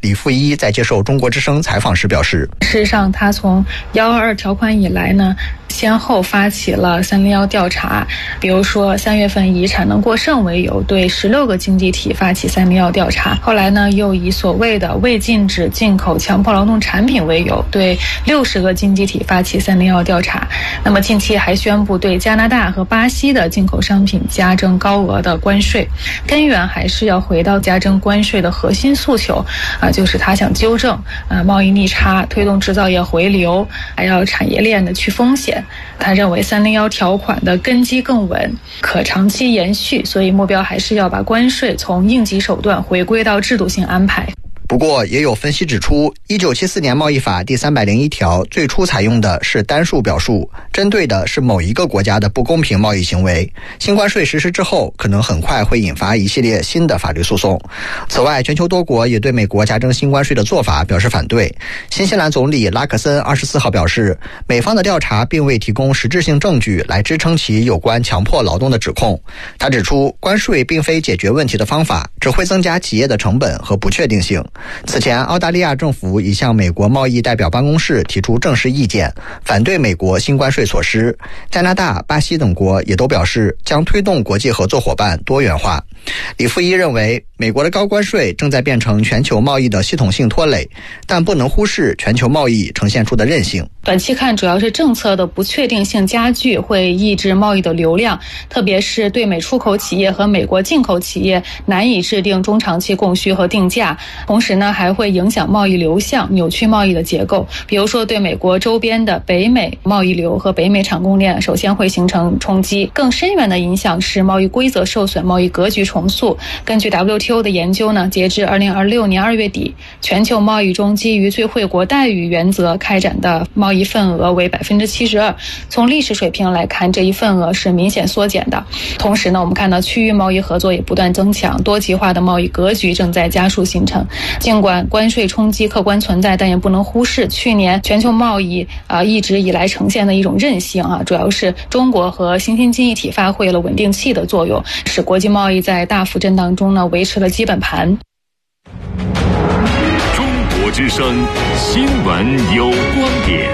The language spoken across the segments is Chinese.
李富一在接受中国之声采访时表示， 事实上他从122条款以来呢，先后发起了301调查，比如说3月份以产能过剩为由对16个经济体发起301调查，后来呢又以所谓的未禁止进口强迫劳动产品为由对60个经济体发起301调查。那么近期还宣布对加拿大和巴西的进口商品加征高额的关税，根源还是要回到加征关税的核心诉求就是他想纠正贸易逆差，推动制造业回流，还要产业链的去风险。他认为301条款的根基更稳，可长期延续，所以目标还是要把关税从应急手段回归到制度性安排。 不过也有分析指出，1974年贸易法第301条最初采用的是单数表述，针对的是某一个国家的不公平贸易行为。新关税实施之后，可能很快会引发一系列新的法律诉讼。此外，全球多国也对美国加征新关税的做法表示反对。新西兰总理拉克森24号表示，美方的调查并未提供实质性证据来支撑其有关强迫劳动的指控。他指出，关税并非解决问题的方法，只会增加企业的成本和不确定性。此前，澳大利亚政府已向美国贸易代表办公室提出正式意见，反对美国新关税措施。加拿大、巴西等国也都表示将推动国际合作伙伴多元化。李富一认为，美国的高关税正在变成全球贸易的系统性拖累，但不能忽视全球贸易呈现出的韧性。 短期看，主要是政策的不确定性加剧会抑制贸易的流量，特别是对美出口企业和美国进口企业难以制定中长期供需和定价，同时呢还会影响贸易流向，扭曲贸易的结构。比如说对美国周边的北美贸易流和北美产供链首先会形成冲击，更深远的影响是贸易规则受损，贸易格局重塑。根据 WTO 的研究呢，截至2026年2月底，全球贸易中基于最惠国待遇原则开展的贸易份额为 72%， 从历史水平来看，这一份额是明显缩减的。同时呢，我们看到区域贸易合作也不断增强，多极化的贸易格局正在加速形成。尽管关税冲击客观存在，但也不能忽视去年全球贸易一直以来呈现的一种韧性主要是中国和新兴经济体发挥了稳定器的作用，使国际贸易在大幅震荡中呢维持了基本盘。 中国之声新闻有观点。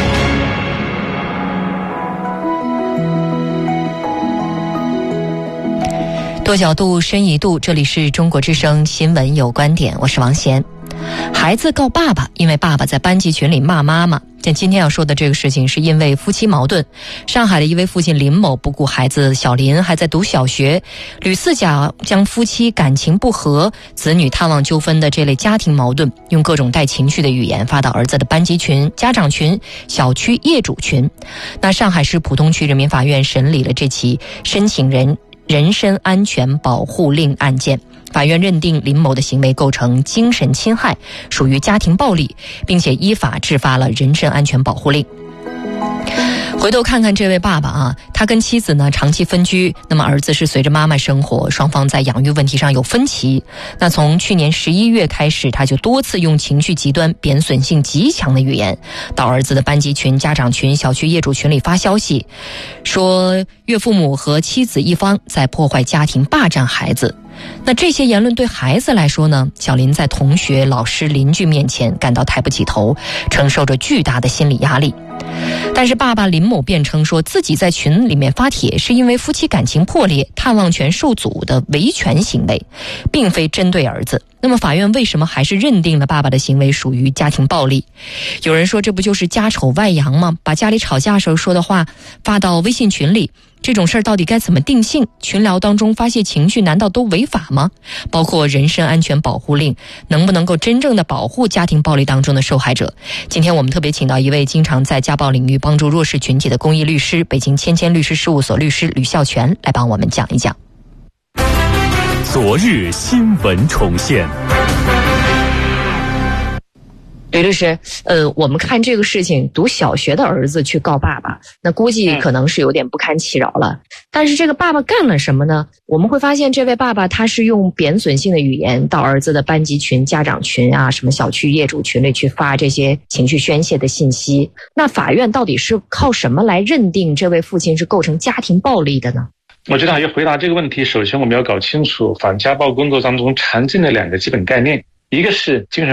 多角度深一度，这里是中国之声新闻有观点，我是王贤。孩子告爸爸，因为爸爸在班级群里骂妈妈。但今天要说的这个事情是因为夫妻矛盾。上海的一位父亲林某不顾孩子小林还在读小学，屡次将夫妻感情不和、子女探望纠纷的这类家庭矛盾，用各种带情绪的语言发到儿子的班级群、家长群、小区业主群。那上海市浦东区人民法院审理了这起申请人身安全保护令案件，法院认定林某的行为构成精神侵害，属于家庭暴力，并且依法制发了人身安全保护令。回头看看这位爸爸他跟妻子呢长期分居，那么儿子是随着妈妈生活，双方在养育问题上有分歧。那从去年11月开始，他就多次用情绪极端、贬损性极强的语言到儿子的班级群、家长群、小区业主群里发消息，说岳父母和妻子一方在破坏家庭、霸占孩子。那这些言论对孩子来说呢，小林在同学、老师、邻居面前感到抬不起头，承受着巨大的心理压力。但是爸爸林某辩称说，自己在群里面发帖是因为夫妻感情破裂、探望权受阻的维权行为，并非针对儿子。那么法院为什么还是认定了爸爸的行为属于家庭暴力？有人说这不就是家丑外扬吗？把家里吵架时候说的话发到微信群里，这种事儿到底该怎么定性？群聊当中发泄情绪难道都违法吗？包括人身安全保护令能不能够真正的保护家庭暴力当中的受害者？今天我们特别请到一位经常在家暴领域帮助弱势群体的公益律师，北京千千律师事务所律师吕孝全来帮我们讲一讲。 昨日新闻重现。 吕律师，我们看这个事情，读小学的儿子去告爸爸，那估计可能是有点不堪其扰了。但是这个爸爸干了什么呢？我们会发现这位爸爸他是用贬损性的语言到儿子的班级群、家长群什么小区业主群里去发这些情绪宣泄的信息。那法院到底是靠什么来认定这位父亲是构成家庭暴力的呢？ 我觉得要回答这个问题，首先我们要搞清楚反家暴工作当中常见的2个基本概念，一个是精神